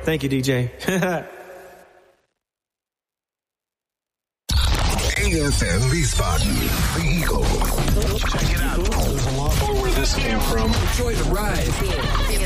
Thank you, DJ. AFM Wiesbaden, the Eagle. Check it out. There's a lot more where this came from. Enjoy the ride.